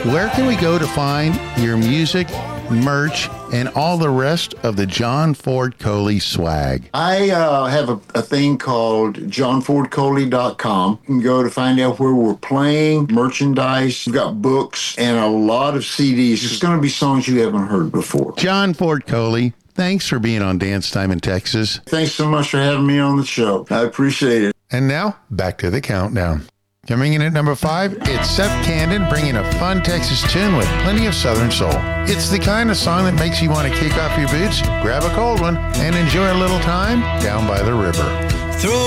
where can we go to find your music, merch, and all the rest of the John Ford Coley swag? I have a thing called johnfordcoley.com. You can go to find out where we're playing, merchandise. We've got books and a lot of CDs. It's going to be songs you haven't heard before. John Ford Coley, thanks for being on Dance Time in Texas. Thanks so much for having me on the show. I appreciate it. And now, back to the countdown. Coming in at number 5, it's Seth Candon bringing a fun Texas tune with plenty of Southern soul. It's the kind of song that makes you want to kick off your boots, grab a cold one, and enjoy a little time down by the river. Throw